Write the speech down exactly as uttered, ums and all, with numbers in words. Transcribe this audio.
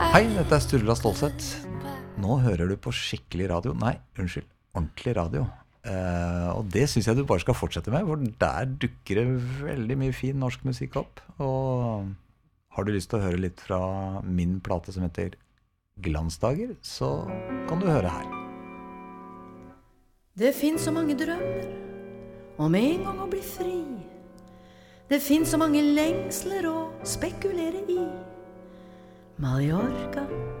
Hei, dette er Sturla Stålsett. Nå hører du på skikkelig radio. Nei, unnskyld, ordentlig radio. Eh, og det synes jeg du bare skal fortsette med, for der dukker det veldig mye fin norsk musikk opp. Og har du lyst til å høre litt fra min plate som heter Glansdager, så kan du høre her. Det finns så mange drømmer om en gang å bli fri. Det finns så mange lengsler å spekulere i. Mallorca,